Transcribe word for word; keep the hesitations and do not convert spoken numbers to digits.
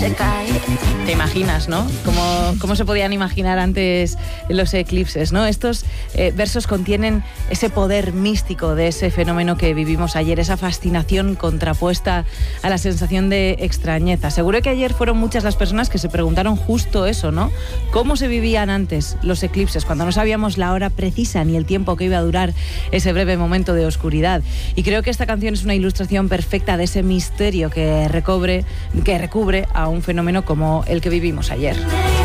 se cae. Te imaginas, ¿no? Cómo, cómo se podían imaginar antes los eclipses, ¿no? Estos eh, versos contienen ese poder místico de ese fenómeno que vivimos ayer, esa fascinación contrapuesta a la sensación de extrañeza. Seguro que ayer fueron muchas las personas que se preguntaron justo eso, ¿no? ¿Cómo se vivían antes los eclipses, cuando no sabíamos la hora precisa ni el tiempo que iba a durar ese breve momento de oscuridad? Y creo que esta canción es una ilustración perfecta de ese misterio que recobre, que recubre a un fenómeno como el que vivimos ayer.